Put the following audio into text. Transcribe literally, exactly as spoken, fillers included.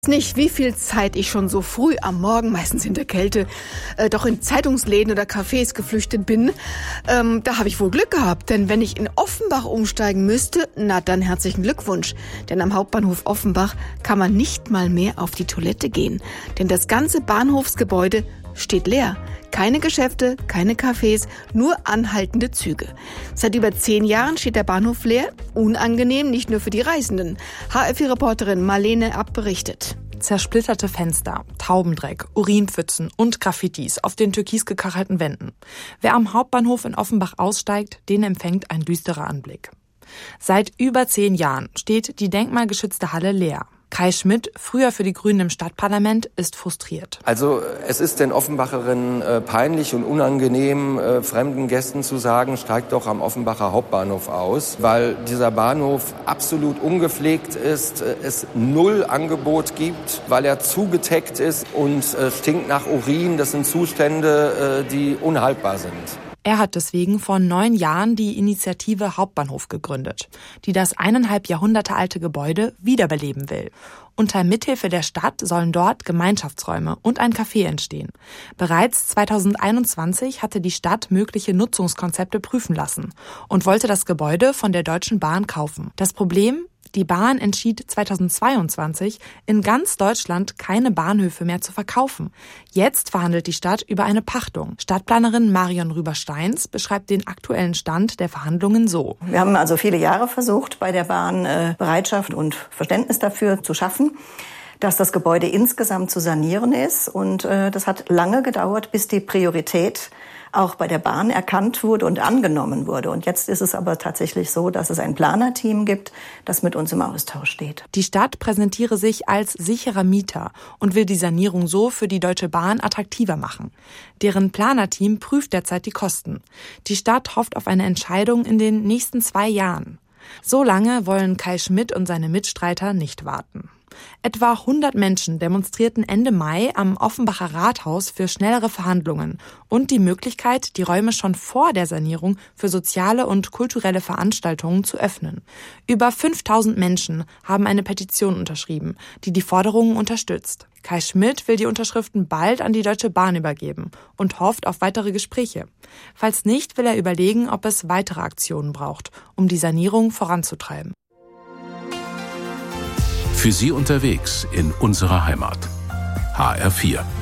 Nicht, wie viel Zeit ich schon so früh am Morgen, meistens in der Kälte, äh, doch in Zeitungsläden oder Cafés geflüchtet bin. Ähm, da habe ich wohl Glück gehabt, denn wenn ich in Offenbach umsteigen müsste, na dann herzlichen Glückwunsch. Denn am Hauptbahnhof Offenbach kann man nicht mal mehr auf die Toilette gehen. Denn das ganze Bahnhofsgebäude steht leer. Keine Geschäfte, keine Cafés, nur anhaltende Züge. Seit über zehn Jahren steht der Bahnhof leer. Unangenehm, nicht nur für die Reisenden. H F vier-Reporterin Marlene App berichtet. Zersplitterte Fenster, Taubendreck, Urinpfützen und Graffitis auf den türkis gekachelten Wänden. Wer am Hauptbahnhof in Offenbach aussteigt, den empfängt ein düsterer Anblick. Seit über zehn Jahren steht die denkmalgeschützte Halle leer. Kai Schmidt, früher für die Grünen im Stadtparlament, ist frustriert. Also es ist den Offenbacherinnen äh, peinlich und unangenehm, äh, fremden Gästen zu sagen, steigt doch am Offenbacher Hauptbahnhof aus, weil dieser Bahnhof absolut ungepflegt ist, äh, es null Angebot gibt, weil er zugeteckt ist und äh, stinkt nach Urin. Das sind Zustände, äh, die unhaltbar sind. Er hat deswegen vor neun Jahren die Initiative Hauptbahnhof gegründet, die das eineinhalb Jahrhunderte alte Gebäude wiederbeleben will. Unter Mithilfe der Stadt sollen dort Gemeinschaftsräume und ein Café entstehen. Bereits zweitausendeinundzwanzig hatte die Stadt mögliche Nutzungskonzepte prüfen lassen und wollte das Gebäude von der Deutschen Bahn kaufen. Das Problem? Die Bahn entschied zweitausendzweiundzwanzig, in ganz Deutschland keine Bahnhöfe mehr zu verkaufen. Jetzt verhandelt die Stadt über eine Pachtung. Stadtplanerin Marion Rüber-Steins beschreibt den aktuellen Stand der Verhandlungen so. Wir haben also viele Jahre versucht, bei der Bahn äh, Bereitschaft und Verständnis dafür zu schaffen, dass das Gebäude insgesamt zu sanieren ist. Und äh, das hat lange gedauert, bis die Priorität auch bei der Bahn erkannt wurde und angenommen wurde. Und jetzt ist es aber tatsächlich so, dass es ein Planerteam gibt, das mit uns im Austausch steht. Die Stadt präsentiere sich als sicherer Mieter und will die Sanierung so für die Deutsche Bahn attraktiver machen. Deren Planerteam prüft derzeit die Kosten. Die Stadt hofft auf eine Entscheidung in den nächsten zwei Jahren. So lange wollen Kai Schmidt und seine Mitstreiter nicht warten. Etwa hundert Menschen demonstrierten Ende Mai am Offenbacher Rathaus für schnellere Verhandlungen und die Möglichkeit, die Räume schon vor der Sanierung für soziale und kulturelle Veranstaltungen zu öffnen. Über fünftausend Menschen haben eine Petition unterschrieben, die die Forderungen unterstützt. Kai Schmidt will die Unterschriften bald an die Deutsche Bahn übergeben und hofft auf weitere Gespräche. Falls nicht, will er überlegen, ob es weitere Aktionen braucht, um die Sanierung voranzutreiben. Für Sie unterwegs in unserer Heimat. H R vier.